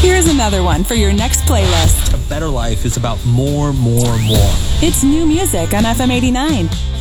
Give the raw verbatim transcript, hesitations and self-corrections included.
Here's another one for your next playlist. A better life is about more, more, more. It's new music on F M eighty-nine.